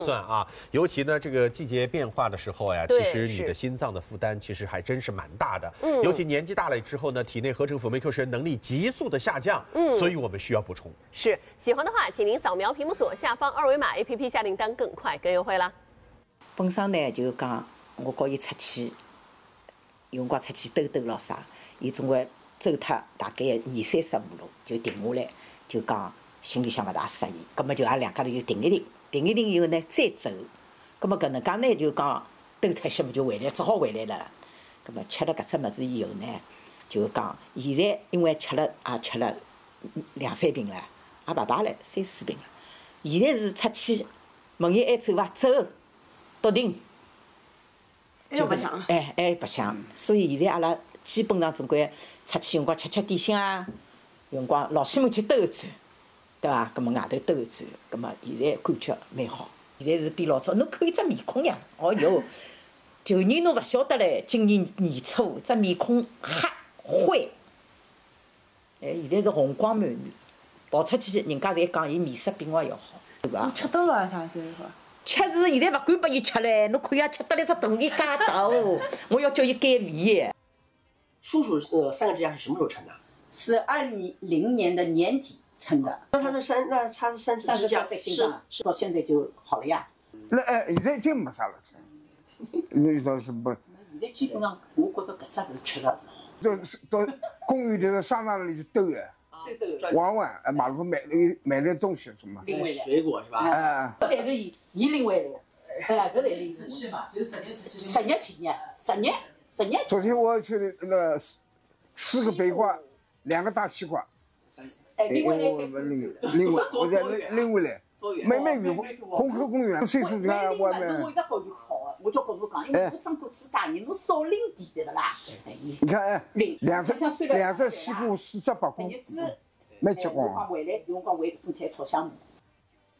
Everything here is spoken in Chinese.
算啊，尤其呢这个季节变化的时候呀，其实你的心脏的负担其实还真是蛮大的。尤其年纪大了之后呢，体内合成辅酶 Q 十能力急速的下降，所以我们需要补充。 是，喜欢的话，请您扫描屏幕左下方二维码 APP 下订单，更快更优惠啦。 本身呢就讲我告伊出去，有辰光出去兜兜咯啥，伊总归走脱大概20-30步路就停下来，就讲心里向勿大适意，葛么就阿拉两家头就停一停，停一停以后呢再走，葛么搿能介呢就讲兜脱些么就回来，只好回来了。葛么吃了搿只物事以后呢，就讲现在因为吃了2-3瓶了，也勿排了3-4瓶了。现在是出去问伊还走伐？走，笃定。 就白相， 还白相，所以现在阿拉基本上总归出去有辰光吃点心啊，有辰光老西门去兜一转，对伐？葛末外头兜一转，葛末现在感觉蛮好。现在是比老早，侬看伊只面孔呀，哦哟，旧年侬勿晓得唻，今年年初只面孔黑灰，现在是红光满面，跑出去人家侪讲伊面色比我要好，对伐？ 吃多了啥时候？ 吃是现在勿敢拨伊吃唻，侬看伊吃得来只肚皮介大哦，我要叫伊减肥。 叔叔3个支架是什么时候称的？ 是2020年的年底称的。 那他是3次支架是到现在就好了呀。 现在真没啥了吃，那倒是不。 现在基本上我觉着搿只是吃的是好。 到公园里头商场里去兜的。玩玩，马路买点东西什么， 水果是吧？ 但是伊领回来的，是来领。 10期嘛，就是 10年期间，10年。 昨天我去那个4个北瓜，2个大西瓜， 拎回来， 拎回来。没遇过虹口公园，岁数大外面。 我一直告伊吵的，我就告侬讲，因为我长过自家人，侬少领点对不啦？ 你看，两只西瓜4只8块，没结棍。 回来，有辰光回饭菜炒香菇。